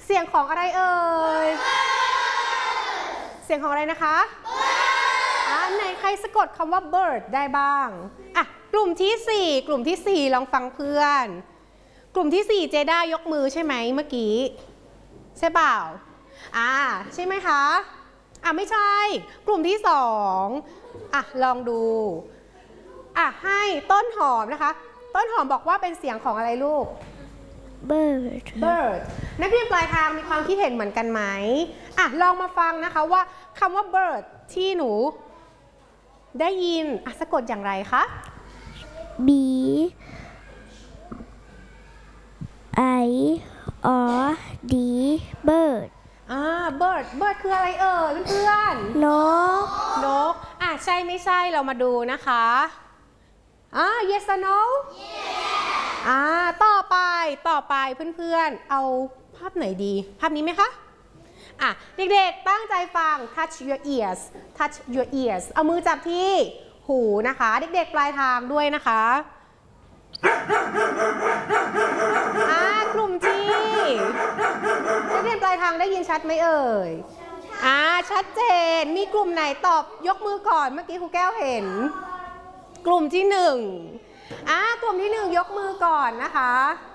เสียงของอะไรเอ่ยเสียงของอะไรนะคะไหนใครสะกดคำว่า bird ได้บ้างกลุ่มที่4กลุ่มที่4ลองฟังเพื่อนกลุ่มที่4เจด้ายกมือใช่ไหมเมื่อกี้ใช่เปล่าใช่ไหมคะไม่ใช่กลุ่มที่2ลองดูให้ต้นหอมนะคะต้นหอมบอกว่าเป็นเสียงของอะไรลูก bird นักเรียนปลายทางมีความคิดเห็นเหมือนกันไหมลองมาฟังนะคะว่าคำว่า bird ที่หนูได้ยินสะกดอย่างไรคะ B I R D bird bird คืออะไรเอ่ยเพื่อนนกใช่ไม่ใช่เรามาดูนะคะyes or noต่อไปเพื่อนๆเอาภาพไหนดีภาพนี้ไหมคะเด็กๆตั้งใจฟัง touch your ears เอามือจับที่หูนะคะเด็กๆปลายทางด้วยนะคะกลุ่มที่นักเรียนปลายทางได้ยินชัดไหมเอ่ยชัดเจนมีกลุ่มไหนตอบยกมือก่อนเมื่อกี้ครูแก้วเห็นกลุ่มที่1กลุ่มที่1ยกมือก่อนนะคะ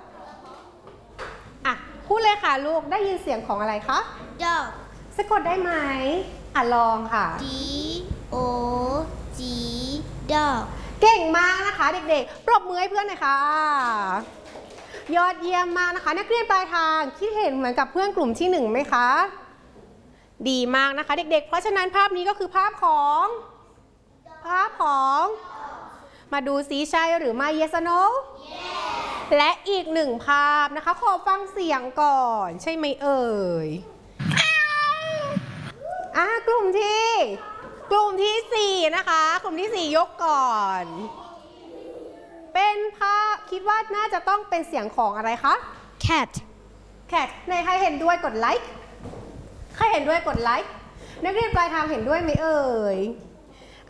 พูดเลยค่ะลูกได้ยินเสียงของอะไรคะ Dog สะกดได้ไหมลองค่ะ D O G Dog เก่งมากนะคะเด็กๆปรบมือให้เพื่อนหน่อยค่ะยอดเยี่ยมมากนะคะนักเรียนปลายทางคิดเห็นเหมือนกับเพื่อนกลุ่มที่1ไหมคะดีมากนะคะเด็กๆเพราะฉะนั้นภาพนี้ก็คือภาพของมาดูซิใช่หรือไม่ yes or no และอีก1ภาพนะคะขอฟังเสียงก่อนใช่ไหมเอ่ยกลุ่มที่4นะคะกลุ่มที่4ยกก่อนเป็นภาพคิดว่าน่าจะต้องเป็นเสียงของอะไรคะ Cat ในใครเห็นด้วยกดไลค์นักเรียนปลายทางเห็นด้วยไหมเอ่ย